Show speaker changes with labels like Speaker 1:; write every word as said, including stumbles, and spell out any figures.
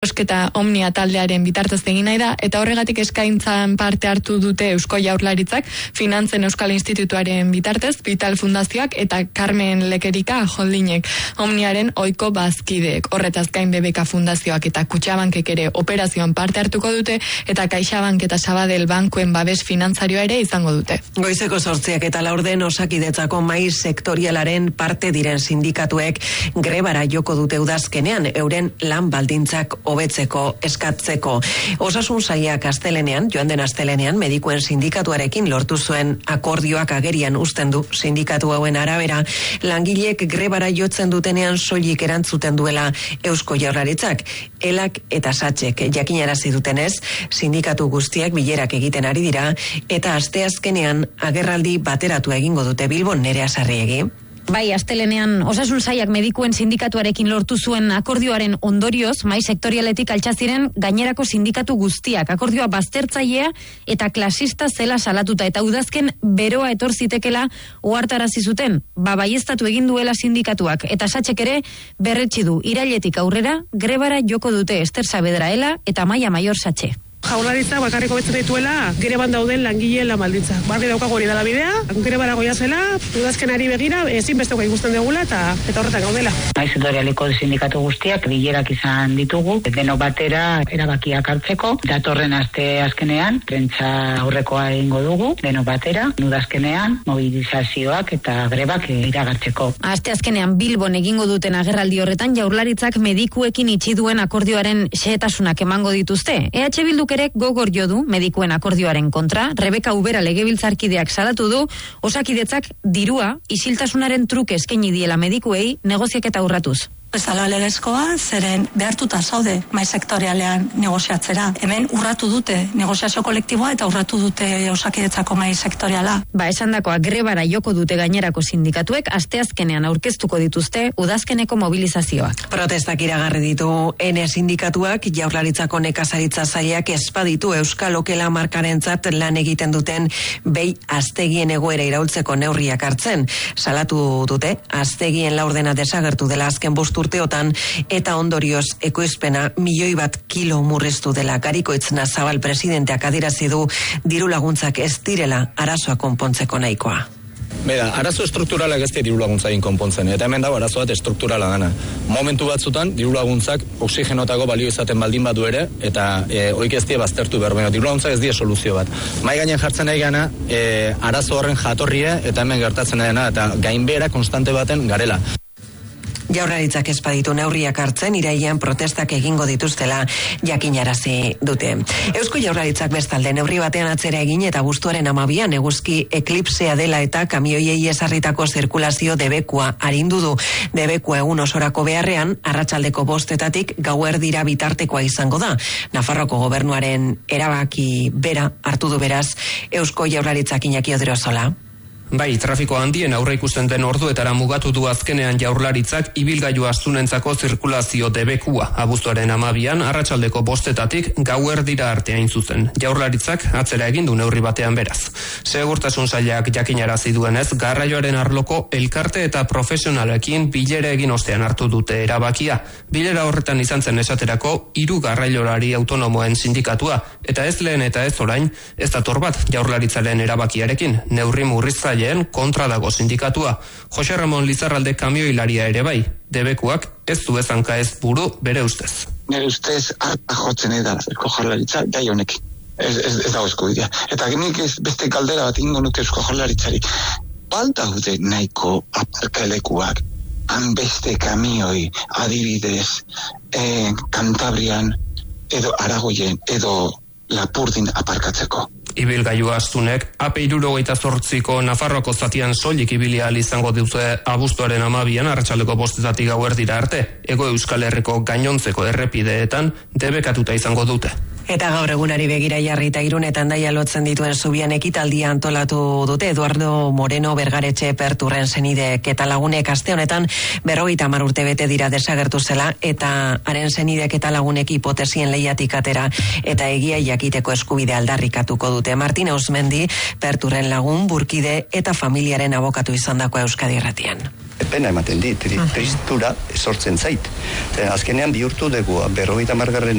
Speaker 1: erosketa Omnia taldearen bitartez egin nahi da, eta horregatik eskaintzan parte hartu dute Eusko Jaurlaritzak, Finantzen Euskal Institutuaren bitartez, Vital Fundazioak eta Carmen Lekerika Holdingek, Omniaren ohiko bazkideek. Horretaz gain B B K Fundazioak eta Kutxabankek ere operazioan parte hartuko dute, eta CaixaBank eta Sabadell bankuen babes finantzarioa ere izango dute.
Speaker 2: Goizeko zortziak eta laurden Osakidetzako mahai sektorialaren parte diren sindikatuek grebara joko dute udazkenean, euren lan baldintzak hobetzeko eskatzeko. Osasun sailak astelenean, joan den astelenean, medikuen sindikatuarekin lortu zuen akordioak agerian uzten du. Sindikatu hauen arabera, langileek grebara jotzen dutenean soilik erantzuten duela Eusko Jaurlaritzak. Elak eta Satxek jakinarazi dutenez, sindikatu guztiak bilerak egiten ari dira, eta asteazkenean agerraldi bateratu egingo dute. Bilbon, Nerea Sarriegi.
Speaker 3: Bai, astelenean Osasun Sailak medikuen sindikatuarekin lortu zuen akordioaren ondorioz, mahai sektorialetik altxa ziren gainerako sindikatu guztiak. Akordioa baztertzailea eta klasista zela salatuta, eta udazken beroa etor zitekela ohartarazi zuten. Ba, baieztatu egin duela sindikatuak, eta Satxek ere berretsi du irailetik aurrera grebara joko dute. Ester Saavedra Ela eta Amaia Maior Satxe.
Speaker 4: Jaurlaritza bakarriko betzen dituela greban dauden langileen lan baldintza. Barri daukago hori dela bidea, grebara goia zela, udazkenari begira, ezin besteko ikusten dugula eta eta horretan gaudela.
Speaker 5: Mahai sektorialeko sindikatu guztiak bilerak izan ditugu, deno batera erabakiak hartzeko, datorren aste azkenean, prentza aurrekoa egingo dugu, deno batera, udazkenean, mobilizazioak eta grebak iragartzeko.
Speaker 3: Aste azkenean Bilbon egingo duten agerraldi horretan Jaurlaritzak medikuekin itxi duen akordioaren xehetasunak emango dituzte. E H Bilduk ere gogor jo du medikuen akordioaren kontra. Rebeka Ubera legebiltzarkideak salatu du Osakidetzak dirua isiltasunaren truke eskaini diela medikuei negoziaketa urratuz.
Speaker 6: Ez ala legezkoa, zeren behartuta zaude mahai sektorialean negoziatzera. Hemen urratu dute negoziazio kolektiboa eta urratu dute Osakidetzako mahai sektoriala.
Speaker 3: Ba, esandakoa grebara joko dute gainerako sindikatuek, asteazkenean aurkeztuko dituzte udazkeneko mobilizazioak.
Speaker 2: Protestak iragarri ditu Ene sindikatuak, Jaurlaritzako nekazaritza sailak espaditu Euskal Okela markarentzat lan egiten duten behi aztegien egoera iraultzeko neurriak hartzen. Salatu dute, aztegien laurdena desagertu dela azken bost urteotan, eta ondorioz ekoizpena milioi bat kilo murriztu dela. Garikoitz Nazabal presidenteak adierazi du diru laguntzak ez direla arazoa konpontzeko nahikoa.
Speaker 7: Bera, arazo estrukturalak ez dira diru laguntzakin konpontzen, eta hemen dago arazo bat estrukturala dana. Momentu batzutan, diru laguntzak oxigenotako balio izaten baldin badu ere, eta e, oik ez die baztertu behar, baina diru laguntzak ez die soluzio bat. Mai gainen jartzen nahi gana, e, arazo horren jatorria, eta hemen gertatzen dena, eta gainbehera konstante baten garela.
Speaker 2: Jaurlaritzak espaditu neurriak hartzen, irailean protestak egingo dituztela jakinarazi dute. Eusko Jaurlaritzak bestalde neurri batean atzera egin eta abuztuaren hamabian eguzki eklipsea dela eta kamioiei ezarritako zirkulazio debekua arindu du. Debekua egun osorako beharrean, arratsaldeko bostetatik gauerdira bitartekoa izango da. Nafarroko gobernuaren erabaki bera hartu du beraz Eusko Jaurlaritzak. Iñaki Odriozola.
Speaker 8: Bai, trafiko handien aurre ikusten den orduetara mugatu du azkenean Jaurlaritzak ibilgailu astunentzako zirkulazio debekua. Abuztuaren hamabian, arratsaldeko bostetatik gauerdira arte hain zuzen. Jaurlaritzak atzera egin du neurri batean beraz. Segurtasun sailak jakinarazi duenez, garraioaren arloko elkarte eta profesionalekin bilera egin ostean hartu dute erabakia. Bilera horretan izan zen esaterako hiru garrailolari autonomoen sindikatua, eta ez lehen eta ez orain, ez dator bat Jaurlaritzaren erabakiarekin, neurri murrizzaile kontra dago sindikatua. Jose Ramon Lizarralde kamioilaria ere bai. Debekuak ez du ezanka ez buru bere ustez.
Speaker 9: Nire ustez harta jotzen edala Eusko Jaurlaritza gai honek. Ez, ez, ez dago eskubidea. Eta nik ez beste galdera bat ingo nuke Eusko Jaurlaritzari. Balda hude nahiko aparkalekuak, han beste kamioi adibidez eh, Kantabrian edo Aragoien edo Lapurdin aparkatzeko.
Speaker 8: Ibilgailu astunek, A P hirurogeita zortziko Nafarroako zatian soilik ibili ahal izango dute abuztuaren hamabian arratsaldeko bostetatik gauerdira arte, Hego Euskal Herriko gainontzeko errepideetan debekatuta izango dute.
Speaker 2: Eta gaur egunari begira jarri eta Irunetan daia lotzen dituen zubian ekitaldia antolatu dute. Eduardo Moreno Bergaretxe Perturren senidek eta lagunek aste honetan berrogeita hamar urte bete dira desagertu zela, eta haren senidek eta lagunek hipotesien lehiatik atera eta egia jakiteko eskubide aldarrikatuko dute. Martin Ausmendi, Perturren lagun, burkide eta familiaren abokatu izandako Euskadi Irratian.
Speaker 10: Pena ematen dit, tristura sortzen zait. Azkenean bihurtu dugu berrogeita hamargarren